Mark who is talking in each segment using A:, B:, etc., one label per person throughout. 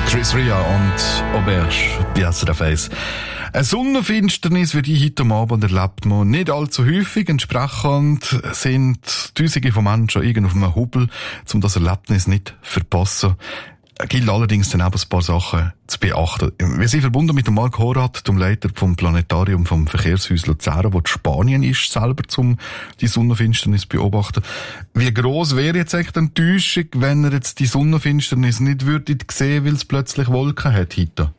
A: Chris Ria und Auberge Piazza da Face. Eine Sonnenfinsternis wie die heute Abend erlebt man nicht allzu häufig. Entsprechend sind Tausende von Menschen irgendwo auf einem Hubel, um das Erlebnis nicht zu verpassen. Gilt allerdings dann auch ein paar Sachen zu beachten. Wir sind verbunden mit dem Marc Horath, dem Leiter vom Planetarium vom Verkehrshaus Luzern, wo in Spanien ist, selber zum die Sonnenfinsternis beobachten. Wie gross wäre jetzt echt die Enttäuschung, wenn er jetzt die Sonnenfinsternis nicht würdet sehen, weil es plötzlich Wolken hat heute?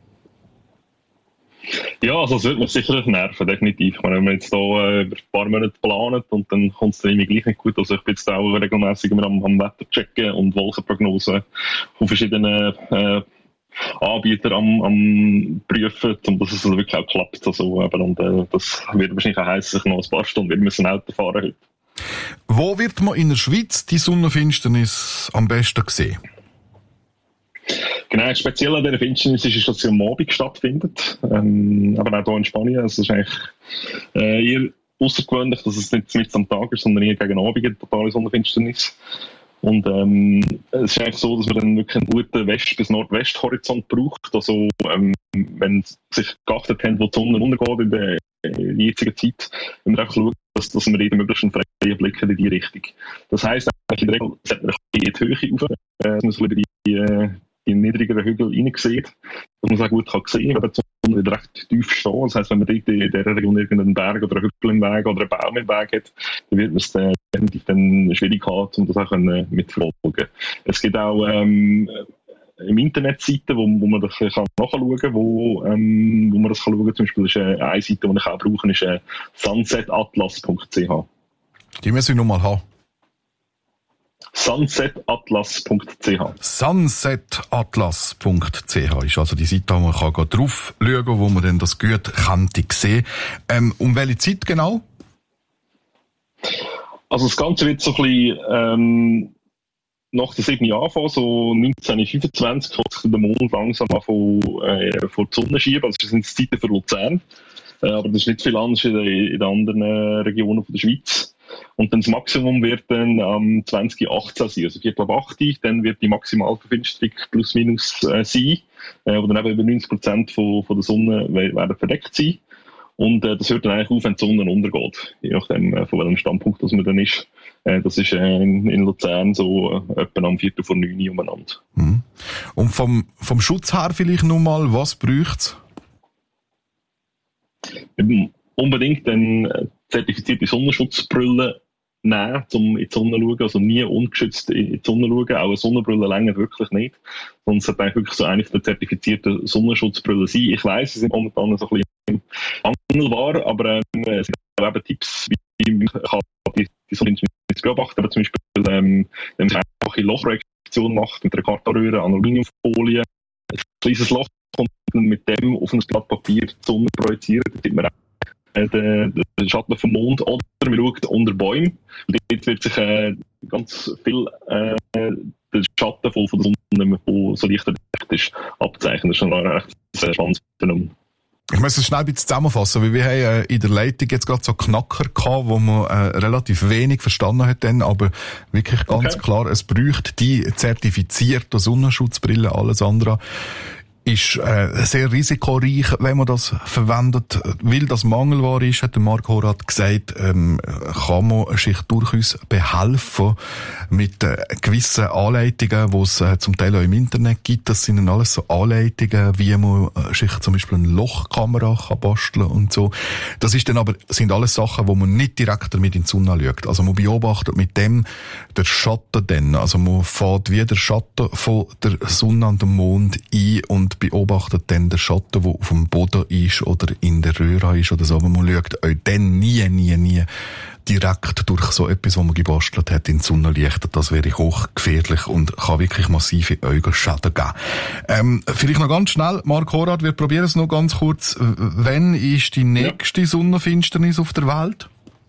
B: Ja, also es wird mich sicher nerven, definitiv. Ich meine, wenn wir jetzt hier über ein paar Monate planen und dann kommt es dann irgendwie gleich nicht gut. Also ich bin jetzt auch regelmässig immer am Wetter checken und Wolkenprognosen von verschiedenen Anbietern am prüfen, dass es wirklich auch klappt. Also, und das wird wahrscheinlich auch heissen, dass ich noch ein paar Stunden wir müssen Auto fahren heute.
A: Wo wird man in der Schweiz die Sonnenfinsternis am besten sehen?
B: Genau, speziell an dieser Finsternis ist, dass sie am Abend stattfindet. Aber auch hier in Spanien. Es ist eigentlich eher außergewöhnlich, dass es nicht mit am Tag ist, sondern eher gegen Abend eine totale Sonnenfinsternis. Und es ist eigentlich so, dass man dann wirklich einen guten West- bis Nordwest-Horizont braucht. Also wenn sich geachtet haben, wo die Sonne untergeht in der jetzigen Zeit, wenn wir einfach schauen, dass wir den möglichst freien Blick in die Richtung. Das heisst, in der Regel sollte man in die Höhe rauf, dass man so die niedrigeren Hügel reinsieht, dass man es auch gut sehen kann, wenn die Sonne wieder recht tief steht. Das heisst, wenn man dort in dieser Region irgendeinen Berg oder einen Hügel im Weg oder einen Baum im Weg hat, dann wird man es definitiv dann schwierig haben, um das auch mitverfolgen. Es gibt auch im Internet Seiten, wo man das nachschauen kann, wo man das schauen kann. Zum Beispiel ist eine Seite, die ich auch brauche, ist sunsetatlas.ch.
A: Die müssen wir nochmal haben.
B: sunsetatlas.ch.
A: Sunsetatlas.ch ist also die Seite, wo man drauf schauen kann, wo man dann das gut könnte sehen. Um welche Zeit genau?
B: Also das Ganze wird so ein bisschen nach der 7 Jahren anfangen, so 1925 wird sich der Mond langsam vor die Sonne schieben. Also das sind die Zeiten für Luzern. Aber das ist nicht viel anders in den anderen Regionen der Schweiz. Und dann das Maximum wird dann am 2018 sein, also 4/8, dann wird die Maximalverfinsterung plus minus sein, wo dann eben über 90% von der Sonne werden verdeckt sein. Und das hört dann eigentlich auf, wenn die Sonne untergeht, je nachdem von welchem Standpunkt das man dann ist. Das ist in Luzern so etwa am 8:45 umeinander.
A: Mhm. Und vom Schutz her vielleicht nochmal, was braucht es?
B: Unbedingt eine zertifizierte Sonnenschutzbrille nehmen, um in die Sonne zu schauen. Also nie ungeschützt in die Sonne schauen. Auch eine Sonnenbrille länger wirklich nicht. Sonst sollte eigentlich wirklich so eine der zertifizierten Sonnenschutzbrillen sein. Ich weiss, sie sind momentan so ein bisschen handelbar, aber es gibt auch eben Tipps, wie man die Sonnenfinsternis beobachten. Aber zum Beispiel, wenn man eine einfache Lochprojektion macht mit einer Kartonröhre, Aluminiumfolie, ein kleines Loch und mit dem auf ein Blatt Papier die Sonne projiziert, dann sieht man auch den Schatten vom Mond, oder man schaut unter Bäumen. Dort wird sich ganz viel der Schatten von der Sonne, der so leicht verdeckt ist, abzeichnen. Das ist schon ein recht sehr spannendes Phänomen.
A: Ich muss es schnell ein bisschen zusammenfassen, weil wir haben in der Leitung jetzt gerade so Knacker gehabt, wo man relativ wenig verstanden hat dann, aber wirklich ganz klar, es braucht die zertifizierte Sonnenschutzbrille, alles andere ist sehr risikoreich, wenn man das verwendet, weil das Mangelware ist, hat der Marc Horath gesagt, kann man sich durchaus behelfen mit gewissen Anleitungen, die es zum Teil auch im Internet gibt. Das sind dann alles so Anleitungen, wie man sich zum Beispiel eine Lochkamera kann basteln und so. Das ist dann aber, sind alles Sachen, wo man nicht direkt damit in die Sonne schaut. Also man beobachtet mit dem der Schatten dann. Also man fährt wie der Schatten von der Sonne an den Mond ein und beobachtet dann den Schatten, der auf dem Boden ist oder in der Röhre ist oder so. Aber man schaut auch dann nie direkt durch so etwas, was man gebastelt hat, in die Sonnenlicht. Das wäre hochgefährlich und kann wirklich massive Augenschäden geben. Vielleicht noch ganz schnell, Marc Horath, wir probieren es noch ganz kurz. Wann ist die nächste Sonnenfinsternis auf der Welt?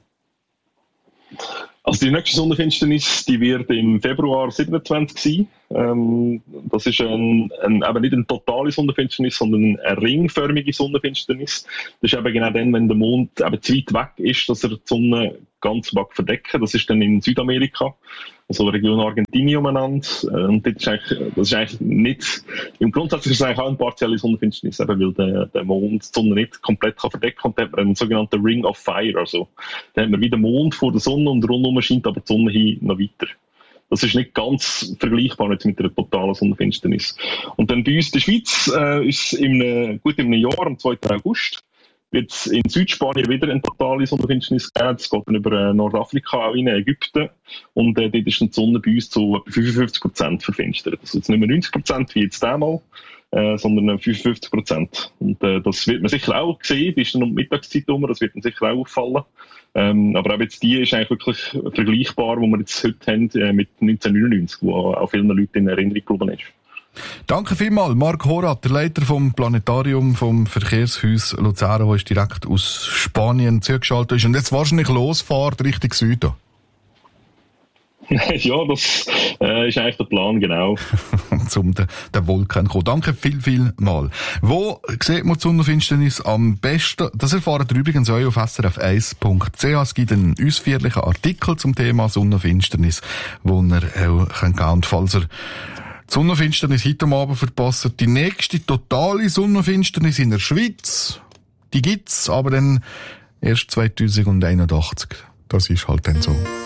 B: Also die nächste Sonnenfinsternis, die wird im Februar 27 sein. Das ist eben nicht eine totale Sonnenfinsternis, sondern eine ringförmige Sonnenfinsternis. Das ist eben genau dann, wenn der Mond eben zu weit weg ist, dass er die Sonne ganz verdecken. Das ist dann in Südamerika, also Region Argentinien umeinander. Und das ist eigentlich nicht, im Grundsatz ist es eigentlich auch eine partielle Sonnenfinsternis, eben weil der Mond die Sonne nicht komplett verdecken kann. Und da hat man einen sogenannten Ring of Fire, also da hat man wie den Mond vor der Sonne und rundum scheint aber die Sonne hin noch weiter. Das ist nicht ganz vergleichbar jetzt mit einer totalen Sonnenfinsternis. Und dann bei uns in der Schweiz ist in einem Jahr, am 2. August, wird es in Südspanien wieder eine totale Sonnenfinsternis geben. Das geht dann über Nordafrika auch in Ägypten. Und dort ist die Sonne bei uns zu etwa 55% verfinstert. Das ist jetzt nicht mehr 90% wie jetzt einmal, sondern 55%. Und das wird man sicher auch sehen, bis dann um die Mittagszeit herum, das wird man sicher auch auffallen. Aber auch jetzt die ist eigentlich wirklich vergleichbar, wo wir jetzt heute haben, mit 1999, wo auch vielen Leuten in Erinnerung geblieben ist.
A: Danke vielmals, Marc Horath, der Leiter vom Planetarium vom Verkehrshaus Luzern, der ist direkt aus Spanien zugeschaltet ist und jetzt wahrscheinlich losfährt Richtung Süden.
B: Ja, das ist eigentlich der Plan, genau.
A: Zum den Wolken kommen. Danke viel mal. Wo sieht man die Sonnenfinsternis am besten? Das erfahrt ihr übrigens auch auf srf1.ch. Es gibt einen ausführlichen Artikel zum Thema Sonnenfinsternis, wo ihr auch gehen könnt. Und falls ihr die Sonnenfinsternis heute Abend verpasst, die nächste totale Sonnenfinsternis in der Schweiz, die gibt's, aber dann erst 2081. Das ist halt dann so.